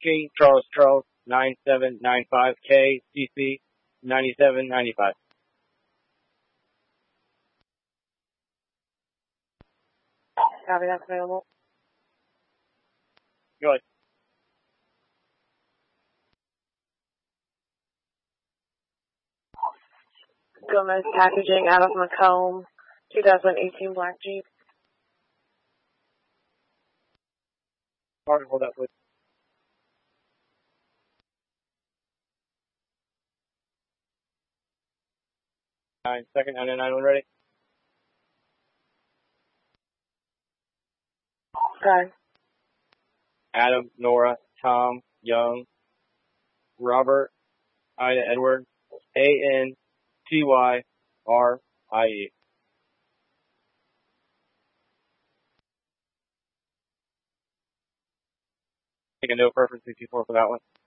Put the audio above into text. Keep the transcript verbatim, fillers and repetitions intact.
King Charles Charles nine seven nine five K C C ninety-seven ninety-five. Copy, that's available. Go ahead. Gomez Packaging out of Macomb, two thousand eighteen Black Jeep. Pardon, hold up, please. Nine second, nine nine one ready. Okay. Adam, Nora, Tom, Young, Robert, Ida, Edward, A N T Y R I E. Take a no preference sixty-four for that one.